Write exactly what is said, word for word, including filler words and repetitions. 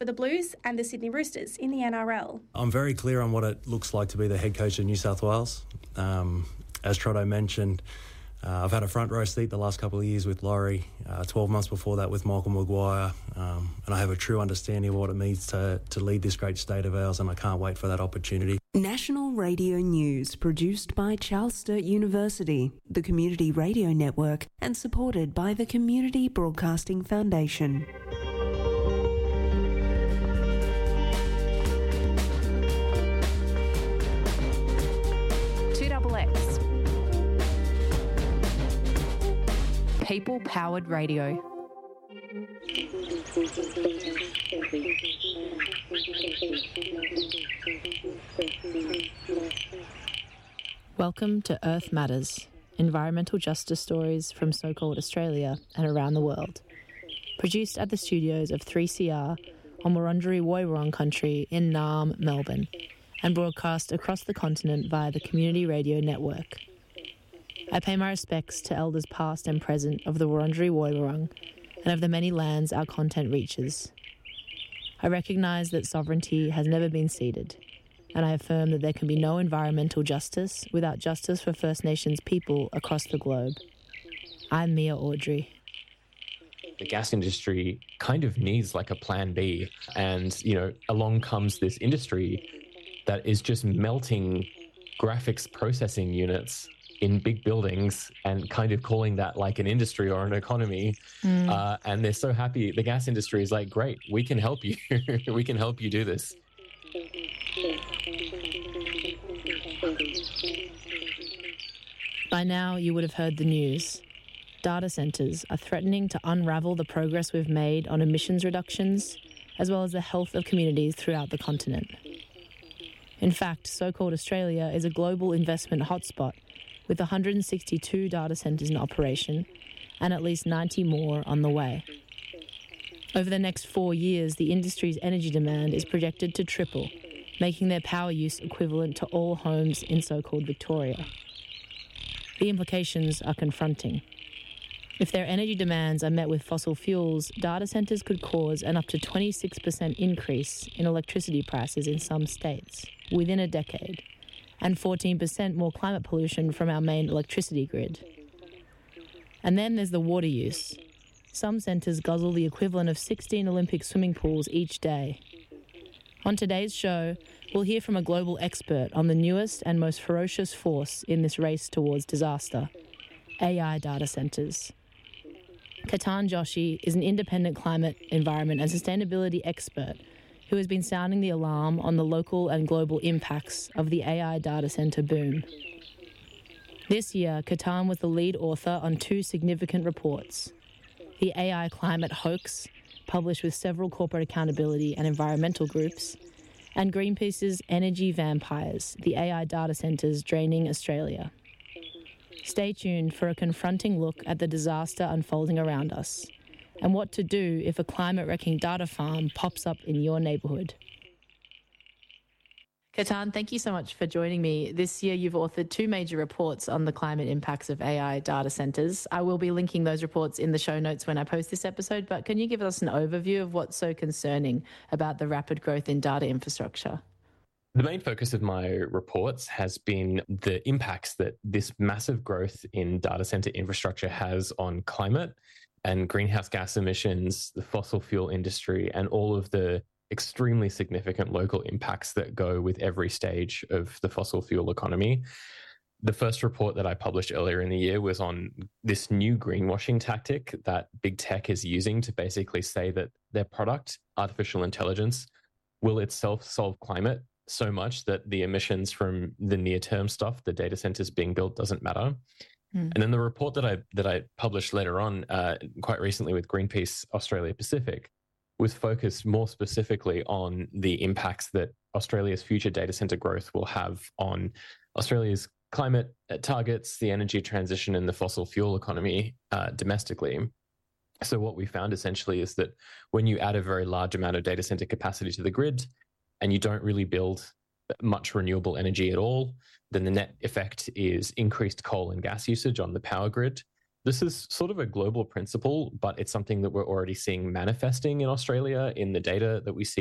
for the Blues and the Sydney Roosters in the N R L. I'm very clear on what it looks like to be the head coach of New South Wales. Um, as Trotto mentioned, uh, I've had a front row seat the last couple of years with Laurie, uh, twelve months before that with Michael Maguire, um, and I have a true understanding of what it means to, to lead this great state of ours, and I can't wait for that opportunity. National Radio News, produced by Charles Sturt University, the Community Radio Network, and supported by the Community Broadcasting Foundation. two X X. People-powered radio. Welcome to Earth Matters, environmental justice stories from so-called Australia and around the world. Produced at the studios of three C R on Wurundjeri Woiwurrung country in Naarm, Melbourne, and broadcast across the continent via the Community Radio Network. I pay my respects to elders past and present of the Wurundjeri Woiwurrung and of the many lands our content reaches. I recognise that sovereignty has never been ceded, and I affirm that there can be no environmental justice without justice for First Nations people across the globe. I'm Mia Audrey. The gas industry kind of needs like a plan B, and, you know, along comes this industry that is just melting graphics processing units in big buildings and kind of calling that like an industry or an economy. Mm. Uh, and they're so happy. The gas industry is like, great, we can help you. We can help you do this. By now, you would have heard the news. Data centres are threatening to unravel the progress we've made on emissions reductions, as well as the health of communities throughout the continent. In fact, so-called Australia is a global investment hotspot, with one hundred sixty-two data centres in operation and at least ninety more on the way. Over the next four years, the industry's energy demand is projected to triple, making their power use equivalent to all homes in so-called Victoria. The implications are confronting. If their energy demands are met with fossil fuels, data centres could cause an up to twenty-six percent increase in electricity prices in some states within a decade, and fourteen percent more climate pollution from our main electricity grid. And then there's the water use. Some centres guzzle the equivalent of sixteen Olympic swimming pools each day. On today's show, we'll hear from a global expert on the newest and most ferocious force in this race towards disaster, A I data centres. Ketan Joshi is an independent climate, environment and sustainability expert who has been sounding the alarm on the local and global impacts of the A I data centre boom. This year, Ketan was the lead author on two significant reports: the A I climate hoax, published with several corporate accountability and environmental groups, and Greenpeace's Energy Vampires, the A I data centres draining Australia. Stay tuned for a confronting look at the disaster unfolding around us and what to do if a climate-wrecking data farm pops up in your neighbourhood. Ketan, thank you so much for joining me. This year you've authored two major reports on the climate impacts of A I data centres. I will be linking those reports in the show notes when I post this episode, but can you give us an overview of what's so concerning about the rapid growth in data infrastructure? The main focus of my reports has been the impacts that this massive growth in data center infrastructure has on climate and greenhouse gas emissions, the fossil fuel industry, and all of the extremely significant local impacts that go with every stage of the fossil fuel economy. The first report that I published earlier in the year was on this new greenwashing tactic that big tech is using to basically say that their product, artificial intelligence, will itself solve climate so much that the emissions from the near-term stuff, the data centers being built, doesn't matter. Mm. And then the report that I that I published later on, uh, quite recently with Greenpeace Australia Pacific, was focused more specifically on the impacts that Australia's future data center growth will have on Australia's climate targets, the energy transition, and the fossil fuel economy uh, domestically. So what we found essentially is that when you add a very large amount of data center capacity to the grid, and you don't really build much renewable energy at all, then the net effect is increased coal and gas usage on the power grid. This is sort of a global principle, but it's something that we're already seeing manifesting in Australia in the data that we see